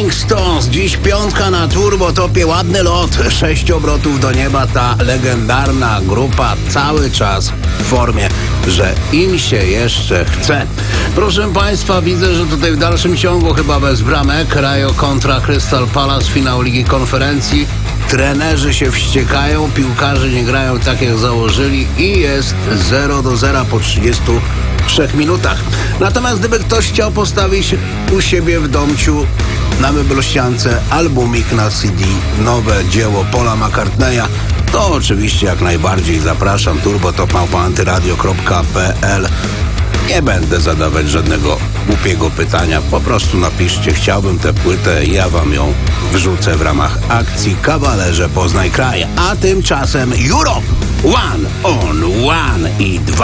Rolling Stones, dziś piątka na turbo topie, ładny lot, 6 obrotów do nieba, ta legendarna grupa cały czas w formie, że im się jeszcze chce. Proszę Państwa, widzę, że tutaj w dalszym ciągu chyba bez bramek, Rayo kontra Crystal Palace, finał Ligi Konferencji. Trenerzy się wściekają, piłkarze nie grają tak jak założyli i jest 0-0 po 33 minutach. Natomiast gdyby ktoś chciał postawić u siebie w domciu na meblościance albumik na CD, nowe dzieło Paula McCartneya, to oczywiście jak najbardziej zapraszam, turbotop@antyradio.pl. Nie będę zadawać żadnego głupiego pytania, po prostu napiszcie, chciałbym tę płytę, ja wam ją wrzucę w ramach akcji Kawalerze Poznaj Kraj. A tymczasem Europe One on One i 2.